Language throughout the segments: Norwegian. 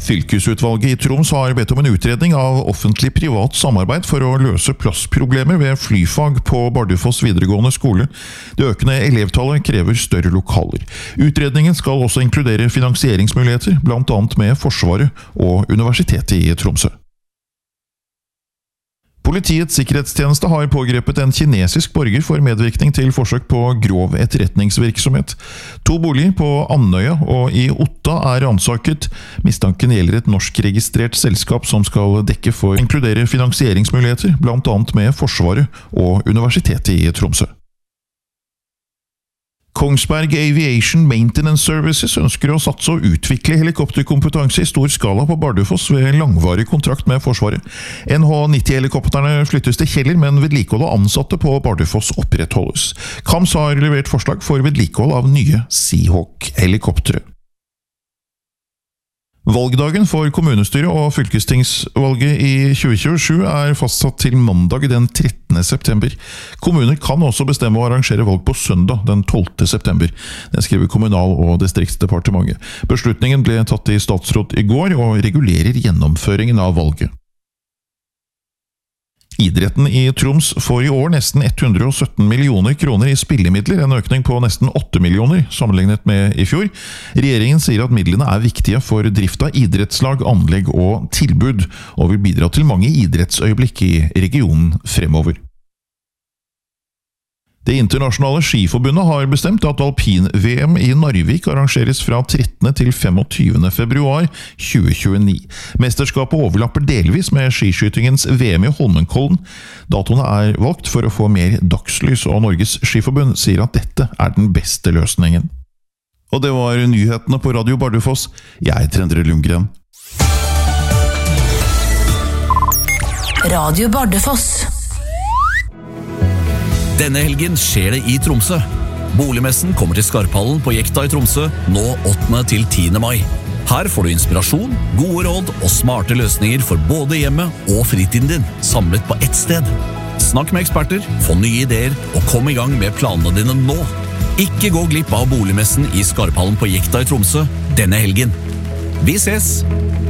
Fylkesutvalget i Troms har bedt om en utredning av offentlig-privat samarbeid for å løse plassproblemer ved flyfag på Bardufoss videregående skole. Det økende elevtallet krever større lokaler. Utredningen skal også inkludere finansieringsmuligheter, blant annet med Forsvaret og Universitetet i Tromsø. Politiets sikkerhetstjeneste har pågrepet en kinesisk borger for medvirkning til forsøk på grov etterretningsvirksomhet. 2 boliger på Andøya og i Otta er ransaket. Mistanken gjelder et norskregistrert selskap som skal dekke for å inkludere finansieringsmuligheter, blant annet med Forsvaret og Universitetet i Tromsø. Kongsberg Aviation Maintenance Services ønsker å satse og utvikle helikopterkompetanse i stor skala på Bardufoss ved langvarig kontrakt med Forsvaret. NH90-helikopterne flyttes til Kjeller, men vedlikehold av ansatte på Bardufoss opprettholdes. KAMS har levert forslag for vedlikehold av nye Seahawk-helikoptere. Valgdagen for kommunestyret og fylkestingsvalget i 2027 er fastsatt til mandag den 13. september. Kommuner kan også bestemme å arrangere valg på søndag den 12. september. Det skriver Kommunal- og distriktsdepartementet. Beslutningen ble tatt i statsråd i går og regulerer gjennomføringen av valget. Idretten i Troms får i år nesten 117 millioner kroner i spillemidler, en økning på nesten 8 millioner sammenlignet med i fjor. Regjeringen sier at midlene er viktige for drift av idrettslag, anlegg og tilbud, og vil bidra til mange idrettsøyeblikk i regionen fremover. Det internasjonale skiforbundet har bestemt at alpin-VM i Narvik arrangeres fra 13. til 25. februar 2029. Mesterskapet overlapper delvis med skiskytingens VM i Holmenkollen. Datoene er valgt for å få mer dagslys, og Norges Skiforbund sier at dette er den beste løsningen. Og det var nyhetene på Radio Bardufoss. Jeg heter Endre Lundgren. Radio Bardufoss. Denne helgen skjer det i Tromsø. Boligmessen kommer til Skarphallen på Jekta i Tromsø nå 8. til 10. mai. Her får du inspirasjon, gode råd og smarte løsninger for både hjemmet og fritiden din, samlet på ett sted. Snakk med eksperter, få nye ideer og kom i gang med planene dine nå. Ikke gå glipp av boligmessen i Skarphallen på Jekta i Tromsø denne helgen. Vi ses!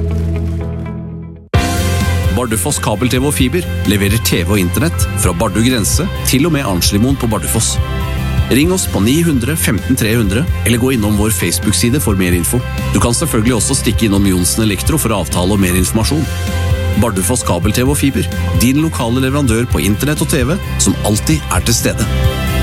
Bardufoss kabel-TV og fiber leverer TV og internett fra Bardu grense til og med Arnslimoen på Bardufoss. Ring oss på 900 15 300 eller gå innom vår Facebook-side for mer info. Du kan selvfølgelig også stikke innom Jonsen Elektro for avtale og mer informasjon. Bardufoss kabel-TV og fiber, din lokale leverandør på internett og TV som alltid er til stede.